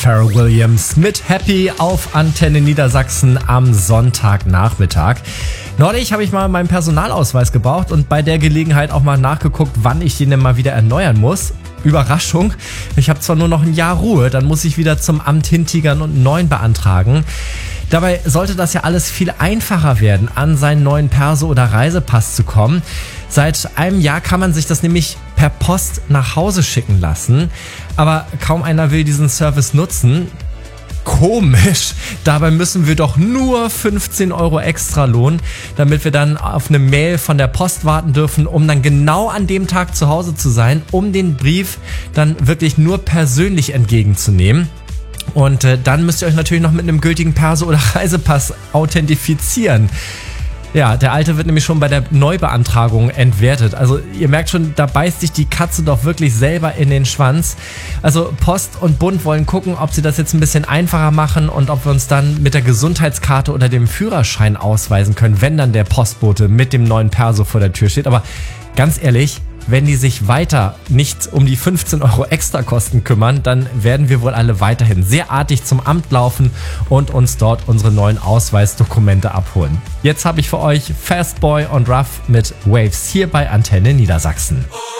Pharrell Williams mit Happy auf Antenne Niedersachsen am Sonntagnachmittag. Neulich habe ich mal meinen Personalausweis gebraucht und bei der Gelegenheit auch mal nachgeguckt, wann ich den denn mal wieder erneuern muss. Überraschung, ich habe zwar nur noch ein Jahr Ruhe, dann muss ich wieder zum Amt hintigern und einen neuen beantragen. Dabei sollte das ja alles viel einfacher werden, an seinen neuen Perso- oder Reisepass zu kommen. Seit einem Jahr kann man sich das nämlich per Post nach Hause schicken lassen, aber kaum einer will diesen Service nutzen. Komisch, dabei müssen wir doch nur 15 € extra lohnen, damit wir dann auf eine Mail von der Post warten dürfen, um dann genau an dem Tag zu Hause zu sein, um den Brief dann wirklich nur persönlich entgegenzunehmen. Und dann müsst ihr euch natürlich noch mit einem gültigen Perso- oder Reisepass authentifizieren. Ja, der alte wird nämlich schon bei der Neubeantragung entwertet. Also ihr merkt schon, da beißt sich die Katze doch wirklich selber in den Schwanz. Also Post und Bund wollen gucken, ob sie das jetzt ein bisschen einfacher machen und ob wir uns dann mit der Gesundheitskarte oder dem Führerschein ausweisen können, wenn dann der Postbote mit dem neuen Perso vor der Tür steht. Aber ganz ehrlich, wenn die sich weiter nicht um die 15 € Extrakosten kümmern, dann werden wir wohl alle weiterhin sehr artig zum Amt laufen und uns dort unsere neuen Ausweisdokumente abholen. Jetzt habe ich für euch Fastboy und Ruff mit Waves hier bei Antenne Niedersachsen.